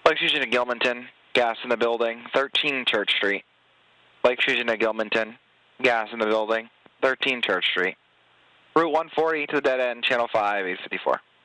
Lake Fusion to Gilmanton, gas in the building, 13 Church Street. Lake Fusion to Gilmanton, gas in the building, 13 Church Street. Route 140 to the dead end, channel 5, 854.